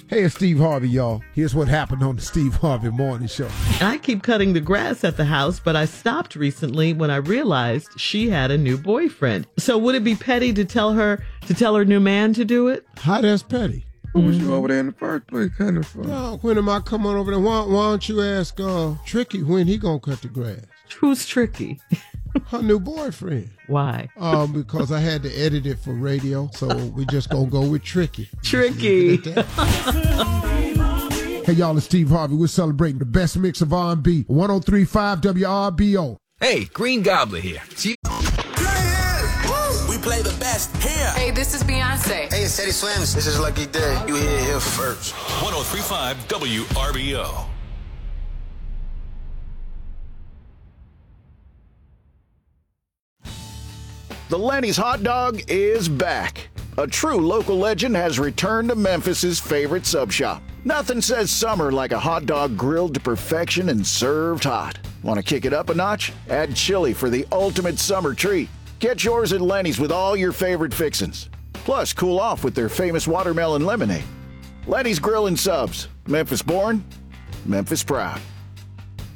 Hey, it's Steve Harvey, y'all. Here's what happened on the Steve Harvey Morning Show. I keep cutting the grass at the house, but I stopped recently when I realized she had a new boyfriend. So would it be petty to tell her new man to do it? How that's petty? Who was you over there in the first place? Kind of fun. No, when am I coming over there? Why don't you ask Tricky when he gonna cut the grass? Who's Tricky? Her new boyfriend. Why? Because I had to edit it for radio, so we just gonna go with Tricky. Tricky. Hey, y'all, it's Steve Harvey. We're celebrating the best mix of R&B. 103.5 WRBO. Hey, Green Gobbler here. See? We play the best here. Hey, this is Beyonce. Hey, it's Eddie Swims. This is Lucky Day. You hear it here first. 103.5 WRBO. The Lenny's hot dog is back. A true local legend has returned to Memphis's favorite sub shop. Nothing says summer like a hot dog grilled to perfection and served hot. Want to kick it up a notch? Add chili for the ultimate summer treat. Get yours at Lenny's with all your favorite fixins'. Plus, cool off with their famous watermelon lemonade. Lenny's Grill and Subs. Memphis born, Memphis proud.